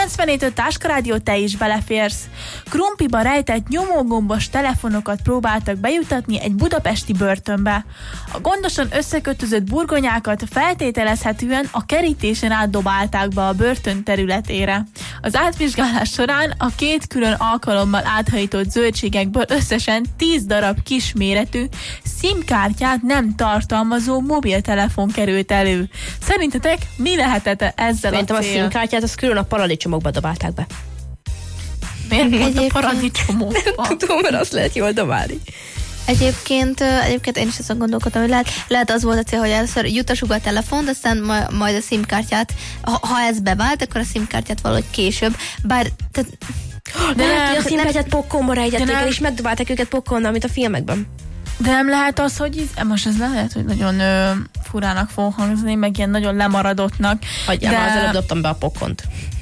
97.5 Táskarádió, te is beleférsz. Krumpiba rejtett nyomógombos telefonokat próbáltak bejutatni egy budapesti börtönbe. A gondosan összekötözött burgonyákat feltételezhetően a kerítésen átdobálták be a börtön területére. Az átvizsgálás során a 2 külön alkalommal áthajított zöldségekből összesen 10 darab kisméretű, SIM-kártyát nem tartalmazó mobiltelefon került elő. Szerintetek mi lehetett ezzel Szerintem a cél? a SIM-kártyát az külön a paradicsomokba dobálták be. Miért pont a paradicsomokba? Nem tudom, mert azt lehet jól dobálni. Egyébként én is azon gondolkodtam, hogy lehet az volt a cél, hogy először jutassuk a telefont, aztán majd a SIM-kártyát, ha ez bevált, akkor a SIM-kártyát valahogy később. Bár... De lehet, hogy a SIM-kártyát popcornba rejtették el, és megdobálták őket popcornnal, mint a filmekben. De nem lehet az, hogy most ez lehet, hogy nagyon furának fog hangzni, meg ilyen nagyon lemaradottnak. Hagyjál, már az előbb dobtam be a popcornt.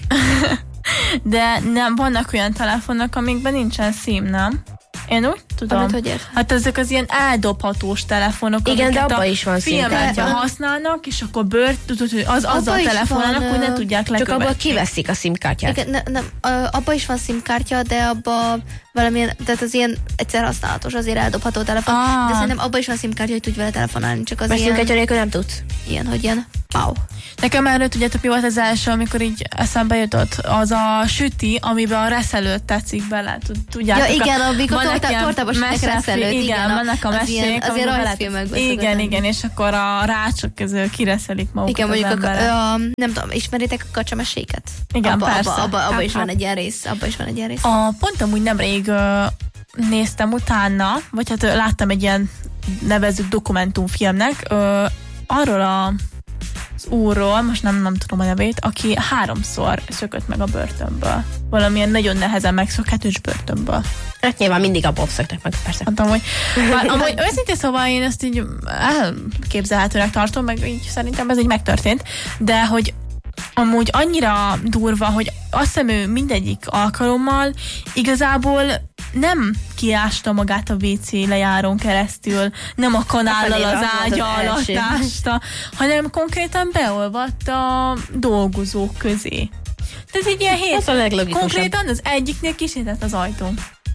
De nem, vannak olyan telefonok, amikben nincsen SIM, nem? Én úgy tudom. Amit hogy értem? Hát ezek az ilyen eldobhatós telefonok, igen, de abban a is van filmekben használnak, és akkor tudod, hogy azzal telefonálnak, hogy ne tudják lekövetni. Csak abban kiveszik a SIM-kártyát. Igen, abban is van SIM-kártya, de abban valamilyen, tehát az ilyen egyszer használatos, azért eldobható telefon, de szerintem abban is van SIM-kártya, hogy tudj vele telefonálni, csak az mert ilyen... SIM-kártya nélkül nem tudsz. Ilyen, hogy ilyen, wow. Nekem erről tudjátok, mi volt az első, amikor így eszembe jutott? Az a süti, amiben a reszelőt tetszik bele. Tudjátok? Ja, igen, amikor tortába sütnek reszelőt. Igen, vannak a mesék. Azért rajzfilmekben. Igen, és akkor a rácsok közül kireszelik magukat. Igen, mondjuk nem tudom, ismeritek a kacsameséket? Igen, persze. Abba is van egy ilyen rész. Pont amúgy nemrég néztem utána, vagy hát láttam egy ilyen nevezzük dokumentumfilmnek, arról az úrról, most nem tudom a nevét, aki 3-szor szökött meg a börtönből. Valamilyen nagyon nehezen megszökhetős börtönből. Hát nyilván mindig abból szöktek meg, persze. Hát amúgy őszintén szóval én ezt így elképzelhetőnek tartom, meg így szerintem ez így megtörtént, de hogy amúgy annyira durva, hogy azt hiszem ő mindegyik alkalommal igazából nem kiásta magát a WC lejárón keresztül, nem a kanállal az ágya alatt ásta, hanem konkrétan beolvadt a dolgozók közé. Tehát egy ilyen konkrétan az egyiknél kisétált az ajtón.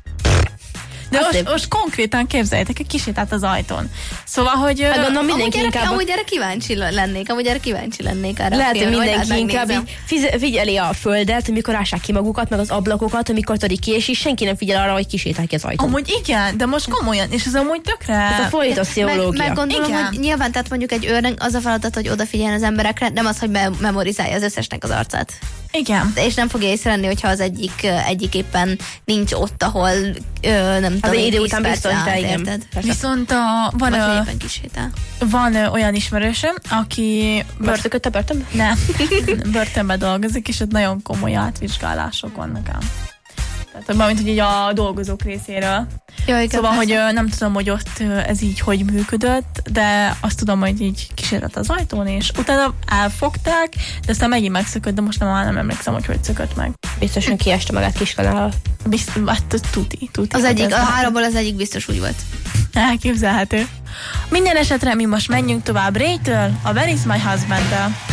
De most konkrétan képzeljétek, hogy kisétált az ajtón. Szóval, hogy... Amúgy erre kíváncsi lennék. Arra lehet, hogy mindenki inkább figyeli a földet, amikor ássák ki magukat, meg az ablakokat, amikor törik ki, és senki nem figyel arra, hogy kisétál ki az ajtón. Amúgy igen, de most komolyan, és ez amúgy tökre... Ez a fordított pszichológia. Meg gondolom, hogy nyilván, tehát mondjuk egy őrnek az a feladat, hogy odafigyeljen az emberekre, nem az, hogy memorizálja az összesnek az arcát. Igen. És nem fogja észrevenni, hogyha az egyik éppen nincs ott, ahol nem tudom, idő után biztos, de igen. Viszont van olyan ismerősöm, aki... Börtökötte börtönbe? Nem, börtönbe dolgozik, és ott nagyon komoly átvizsgálások vannak ám. Tehát mármint, hogy így a dolgozók részéről. Ja, igen, szóval, hogy nem tudom, hogy ott ez így hogy működött, de azt tudom, hogy így kísérlet az ajtón, és utána elfogták, de aztán megint megszökött, de most nem emlékszem, hogy szökött meg. Biztosan kieste magát Kiskanállal. Tuti. Az egyik, a 3-ból az egyik biztos úgy volt. Elképzelhető. Minden esetre mi most menjünk tovább Ray-től, a Where is my husband-től.